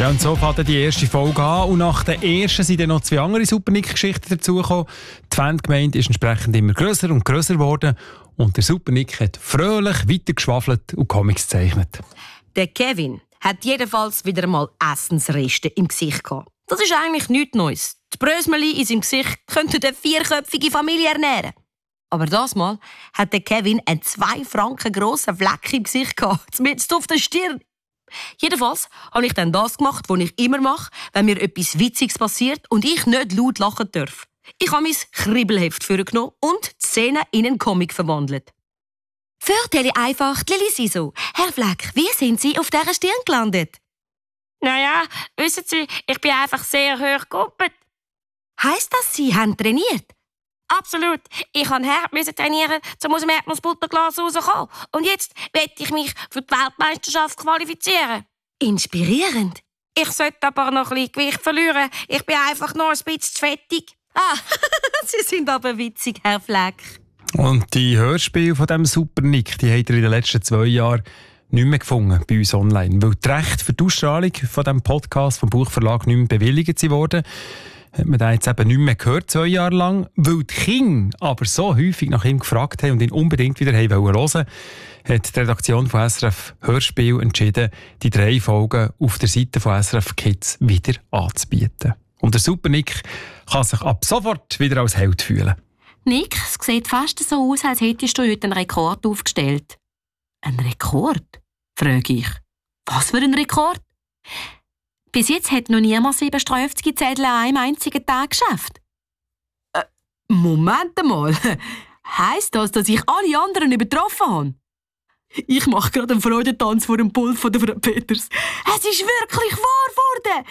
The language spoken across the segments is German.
Ja, und so fängt die erste Folge an. Und nach der ersten sind dann noch 2 andere Super-Nick-Geschichten dazugekommen. Die Fangemeinde ist entsprechend immer grösser und grösser geworden. Und der Super-Nick hat fröhlich weitergeschwafelt und Comics gezeichnet. Der Kevin hat jedenfalls wieder einmal Essensreste im Gesicht gehabt. Das ist eigentlich nichts Neues. Die Brösmeli in seinem Gesicht könnten eine 4-köpfige Familie ernähren. Aber das Mal hat der Kevin einen 2 Franken grossen Fleck im Gesicht gehabt, zumindest auf der Stirn. Jedenfalls habe ich dann das gemacht, was ich immer mache, wenn mir etwas Witziges passiert und ich nicht laut lachen darf. Ich habe mein Kribbelheft vorgenommen und die Szene in einen Comic verwandelt. Vorteile einfach, Lili Siso. Herr Fleck, wie sind Sie auf dieser Stirn gelandet? Naja, wissen Sie, ich bin einfach sehr hoch gekuppelt. Heisst das, Sie haben trainiert? Absolut. Ich musste trainieren, um aus dem Erdnussbutterglas rauszukommen. Und jetzt möchte ich mich für die Weltmeisterschaft qualifizieren. Inspirierend. Ich sollte aber noch ein bisschen Gewicht verlieren. Ich bin einfach noch ein bisschen zu fettig. Ah, Sie sind aber witzig, Herr Fleck. Und die Hörspiele von diesem Super-Nick, die habt ihr in den letzten 2 Jahren nicht mehr gefunden bei uns online. Weil die Rechte für die Ausstrahlung von diesem Podcast vom Buchverlag nicht mehr bewilligt wurden, hat man da jetzt eben nicht mehr gehört, 2 Jahre lang. Weil die Kinder aber so häufig nach ihm gefragt haben und ihn unbedingt wieder hören wollten, hat die Redaktion von SRF Hörspiel entschieden, die 3 Folgen auf der Seite von SRF Kids wieder anzubieten. Und der Super-Nick kann sich ab sofort wieder als Held fühlen. Nick, es sieht fast so aus, als hättest du heute einen Rekord aufgestellt. Ein Rekord? Frage ich. Was für ein Rekord? Bis jetzt hat noch niemand 7 Streifzige-Zettel an einem einzigen Tag geschafft. Moment mal. Heisst das, dass ich alle anderen übertroffen habe? Ich mache gerade einen Freudentanz vor dem Pult von der Frau Peters. Es ist wirklich wahr geworden!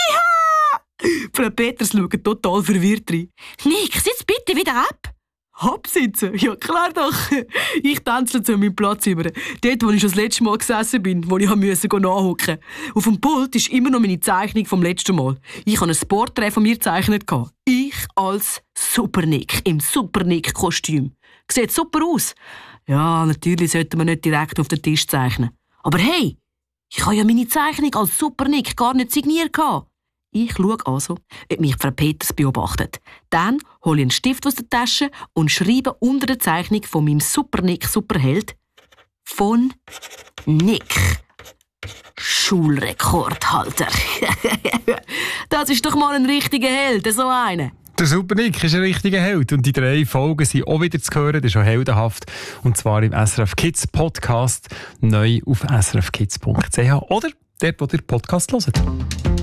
Jiha! Frau Peters schaut total verwirrt rein. Nick, sitz bitte wieder ab! Absitzen? Ja, klar doch. Ich tanze zu meinem Platz über. Dort, wo ich schon das letzte Mal gesessen bin, wo ich nachhocken musste. Auf dem Pult ist immer noch meine Zeichnung vom letzten Mal. Ich habe ein Porträt von mir gezeichnet. Ich als Super-Nick, im Super-Nick-Kostüm. Sieht super aus. Ja, natürlich sollte man nicht direkt auf den Tisch zeichnen. Aber hey, ich habe ja meine Zeichnung als Super-Nick gar nicht signiert. Ich schaue also, ob mich Frau Peters beobachtet. Dann hole ich einen Stift aus der Tasche und schreibe unter der Zeichnung von meinem Super-Nick-Superheld von Nick. Schulrekordhalter. Das ist doch mal ein richtiger Held, so einer. Der Super-Nick ist ein richtiger Held und die 3 Folgen sind auch wieder zu hören, das ist auch heldenhaft. Und zwar im SRF Kids Podcast, neu auf srfkids.ch oder dort, wo ihr Podcast hört.